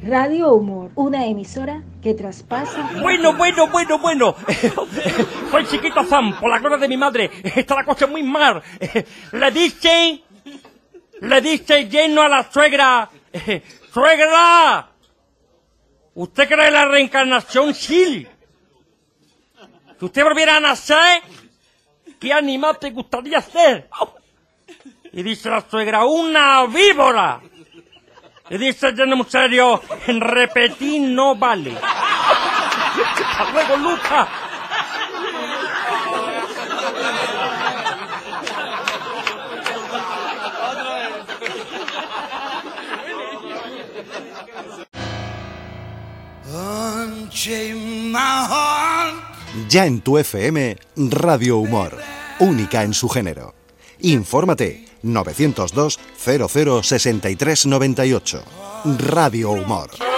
Radio Humor, una emisora que traspasa... Bueno. Soy Chiquito Sam, por la gloria de mi madre. Está la cosa muy mal. Le dice lleno a la suegra. ¡Suegra! ¿Usted cree en la reencarnación? Sí. Si usted volviera a nacer, ¿qué animal te gustaría ser? Y dice la suegra, una víbora. Y dice lleno muy serio, en repetir no vale. Hasta luego, Luca. Ya en tu FM, Radio Humor, única en su género. Infórmate 902 00 63 98. Radio Humor.